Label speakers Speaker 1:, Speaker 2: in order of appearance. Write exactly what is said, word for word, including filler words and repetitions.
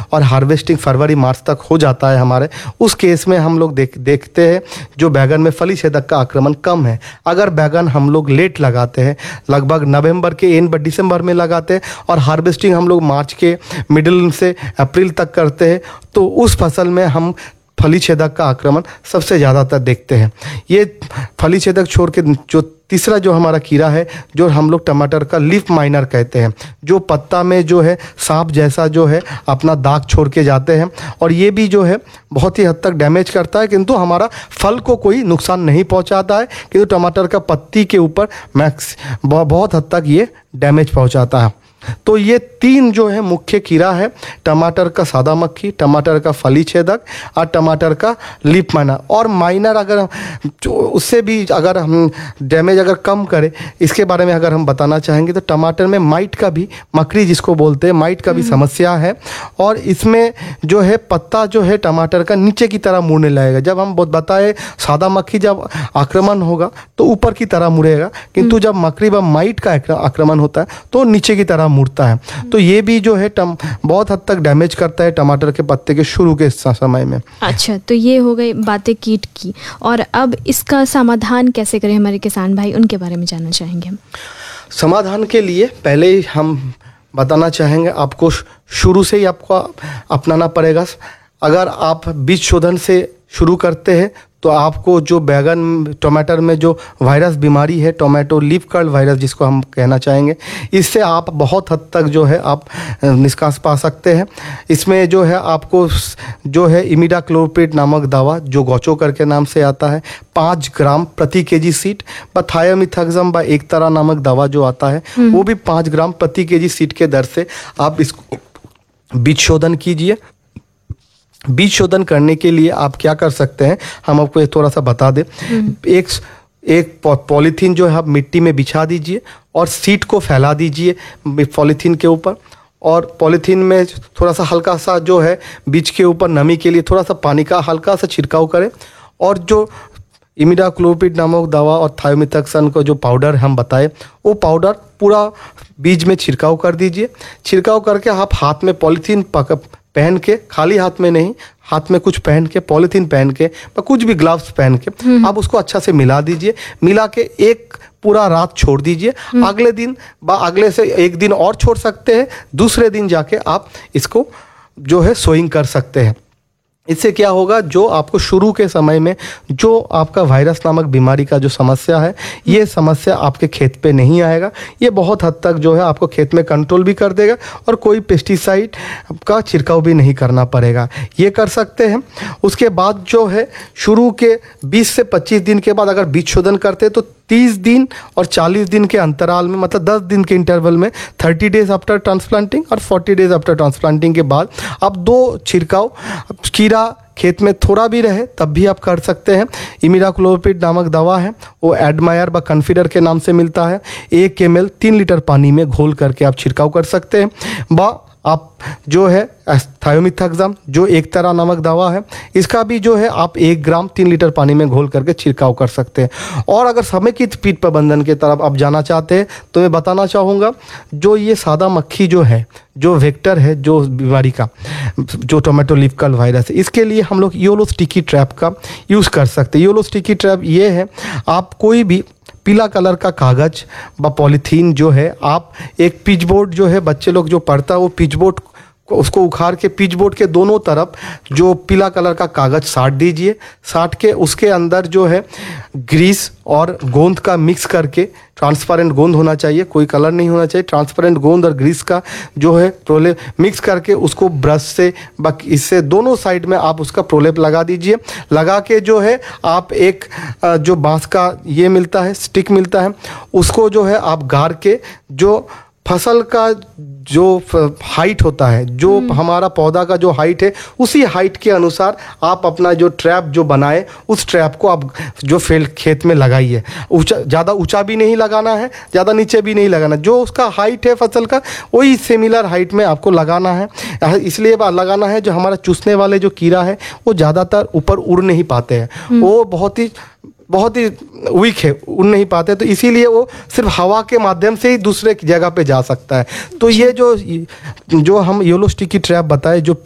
Speaker 1: और हार्वेस्टिंग फरवरी मार्च तक हो जाता है हमारे, उस केस में हम लोग देख देखते हैं जो बैगन में फली छेदक का आक्रमण कम है। अगर बैगन हम लोग लेट लगाते हैं, लगभग नवंबर के एंड दिसंबर में लगाते हैं और हार्वेस्टिंग हम लोग मार्च के मिडिल से अप्रैल तक करते हैं, तो उस फसल में हम फली छेदक का आक्रमण सबसे ज़्यादातर देखते हैं। ये फली छेदक छोड़ के जो तीसरा जो हमारा कीड़ा है, जो हम लोग टमाटर का लीफ माइनर कहते हैं, जो पत्ता में जो है सांप जैसा जो है अपना दाग छोड़ के जाते हैं, और ये भी जो है बहुत ही हद तक डैमेज करता है, किंतु हमारा फल को कोई नुकसान नहीं पहुंचाता है, किंतु टमाटर का पत्ती के ऊपर मैक्स बहुत हद तक ये डैमेज पहुंचाता है। तो ये तीन जो है मुख्य कीड़ा है, टमाटर का सादा मक्खी, टमाटर का फली छेदक और टमाटर का लीफ माइनर। और माइनर अगर उससे भी अगर हम डैमेज अगर कम करें, इसके बारे में अगर हम बताना चाहेंगे तो टमाटर में माइट का भी, मकड़ी जिसको बोलते हैं, माइट का भी समस्या है। और इसमें जो है पत्ता जो है टमाटर का नीचे की तरह मुड़ने लगेगा। जब हम बताए सादा मक्खी जब आक्रमण होगा तो ऊपर की तरह मुड़ेगा, किंतु जब मकड़ी व माइट का आक्रमण होता है तो नीचे की तरह मुड़ता है। तो ये भी जो है टम बहुत हद तक डैमेज करता है टमाटर के पत्ते के शुरू के समय में।
Speaker 2: अच्छा, तो ये हो गई बातें कीट की, और अब इसका समाधान कैसे करें हमारे किसान भाई, उनके बारे में जानना चाहेंगे हम।
Speaker 1: समाधान के लिए पहले ही हम बताना चाहेंगे, आपको शुरू से ही आपको अपनाना पड़ेगा। अगर आप बीज शोधन से शुरू करते हैं तो आपको जो बैगन टमाटर में जो वायरस बीमारी है, टोमेटो लीफ कर्ल वायरस जिसको हम कहना चाहेंगे, इससे आप बहुत हद तक जो है आप निष्कास पा सकते हैं। इसमें जो है आपको जो है इमिडाक्लोप्रिड नामक दवा, जो गोचो करके नाम से आता है, पाँच ग्राम प्रति केजी सीड, व थायोमिथाक्सम व एक तरह नामक दवा जो आता है वो भी पाँच ग्राम प्रति केजी सीड के दर से आप इसको बीज शोधन कीजिए। बीज शोधन करने के लिए आप क्या कर सकते हैं, हम आपको थोड़ा सा बता दें। एक एक पॉलीथीन जो है आप मिट्टी में बिछा दीजिए और सीड को फैला दीजिए पॉलीथीन के ऊपर, और पॉलीथीन में थोड़ा सा हल्का सा जो है बीज के ऊपर नमी के लिए थोड़ा सा पानी का हल्का सा छिड़काव करें, और जो इमिडाक्लोप्रिड नामक दवा और थायोमिथाक्सम का जो पाउडर हम बताए, वो पाउडर पूरा बीज में छिड़काव कर दीजिए। छिड़काव करके आप हाथ में पॉलीथीन पक पहन के, खाली हाथ में नहीं, हाथ में कुछ पहन के, पॉलीथीन पहन के, कुछ भी ग्लव्स पहन के आप उसको अच्छा से मिला दीजिए। मिला के एक पूरा रात छोड़ दीजिए। अगले दिन बा अगले से एक दिन और छोड़ सकते हैं, दूसरे दिन जाके आप इसको जो है सोइंग कर सकते हैं। इससे क्या होगा, जो आपको शुरू के समय में जो आपका वायरस नामक बीमारी का जो समस्या है, ये समस्या आपके खेत पे नहीं आएगा। ये बहुत हद तक जो है आपको खेत में कंट्रोल भी कर देगा और कोई पेस्टिसाइड का छिड़काव भी नहीं करना पड़ेगा। ये कर सकते हैं। उसके बाद जो है शुरू के बीस से पच्चीस दिन के बाद अगर बीज शोधन करते हैं तो तीस दिन और चालीस दिन के अंतराल में, मतलब दस दिन के इंटरवल में, तीस डेज आफ्टर ट्रांसप्लांटिंग और चालीस डेज आफ्टर ट्रांसप्लांटिंग के बाद आप दो छिड़काव, कीड़ा खेत में थोड़ा भी रहे तब भी आप कर सकते हैं। इमिडाक्लोप्रिड नामक दवा है, वो एडमायर व कन्फिडर के नाम से मिलता है। एक एम एल तीन लीटर पानी में घोल करके आप छिड़काव कर सकते हैं। व आप जो है थायोमिथाक्सम जो एक तरह नामक दवा है, इसका भी जो है आप एक ग्राम तीन लीटर पानी में घोल करके छिड़काव कर सकते हैं। और अगर समेकित कीट प्रबंधन की तरफ आप जाना चाहते हैं तो मैं बताना चाहूँगा, जो ये सादा मक्खी जो है, जो वेक्टर है जो बीमारी का, जो टोमेटो लीफ कर्ल वायरस है, इसके लिए हम लोग योलो स्टिकी ट्रैप का यूज़ कर सकते हैं। योलो स्टिकी ट्रैप ये है, आप कोई भी पीला कलर का कागज व पॉलीथीन जो है, आप एक पिचबोर्ड जो है, बच्चे लोग जो पढ़ता है वो पिचबोर्ड उसको उखाड़ के पिचबोर्ड के दोनों तरफ जो पीला कलर का कागज साट दीजिए। साट के उसके अंदर जो है ग्रीस और गोंद का मिक्स करके, ट्रांसपेरेंट गोंद होना चाहिए, कोई कलर नहीं होना चाहिए, ट्रांसपेरेंट गोंद और ग्रीस का जो है प्रोलेप मिक्स करके उसको ब्रश से इससे दोनों साइड में आप उसका प्रोलेप लगा दीजिए। लगा के जो है आप एक जो बांस का ये मिलता है, स्टिक मिलता है, उसको जो है आप गाड़ के, जो फसल का जो हाइट होता है, जो हमारा पौधा का जो हाइट है, उसी हाइट के अनुसार आप अपना जो ट्रैप जो बनाए, उस ट्रैप को आप जो फील्ड खेत में लगाइए। ऊंचा, ज़्यादा ऊंचा भी नहीं लगाना है, ज़्यादा नीचे भी नहीं लगाना, जो उसका हाइट है फसल का वही सिमिलर हाइट में आपको लगाना है। इसलिए लगाना है, जो हमारा चूसने वाले जो कीड़ा है वो ज़्यादातर ऊपर उड़ नहीं पाते हैं, वो बहुत ही बहुत ही वीक है, उड़ नहीं पाते, तो इसीलिए वो सिर्फ हवा के माध्यम से ही दूसरे जगह पे जा सकता है। तो ये जो जो हम येलो स्टिकी ट्रैप बताए, जो